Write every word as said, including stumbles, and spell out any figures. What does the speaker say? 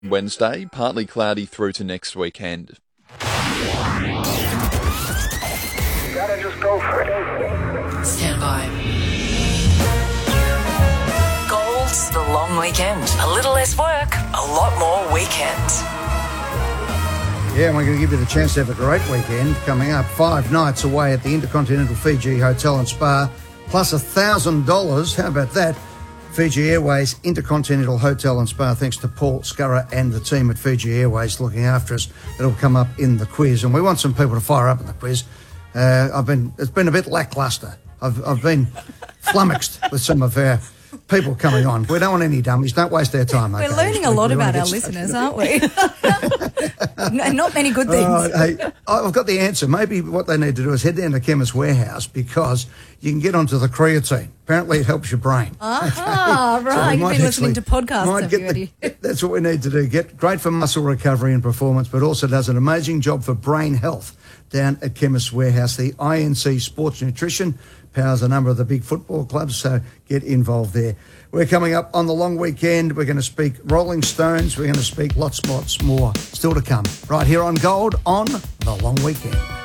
Wednesday, partly cloudy through to next weekend. Gotta just go for it. Stand by. Gold's the long weekend. A little less work, a lot more weekend. Yeah, and we're going to give you the chance to have a great weekend coming up. Five nights away at the Intercontinental Fiji Hotel and Spa, plus one thousand dollars. How about that? Fiji Airways Intercontinental Hotel and Spa, thanks to Paul Scurra and the team at Fiji Airways looking after us. It'll come up in the quiz, and we want some people to fire up in the quiz. Uh, I've been, it's been a bit lacklustre. I've, I've been flummoxed with some of our people coming on. We don't want any dummies. Don't waste their time. We're okay? learning a lot We about wanna our get listeners, aren't we? No, not many good things. Oh, hey, I've got the answer. Maybe what they need to do is head down to Chemist Warehouse because you can get onto the creatine. Apparently it helps your brain. Ah, Okay? right. So we You've might been listening actually- to podcasts, might have get you, Eddie? the- That's what we need to do. Get great for muscle recovery and performance, but also does an amazing job for brain health down at Chemist Warehouse. The I N C Sports Nutrition powers a number of the big football clubs, so get involved there. We're coming up on the long weekend. We're going to speak Rolling Stones. We're going to speak lots, lots more still to come right here on Gold on the long weekend.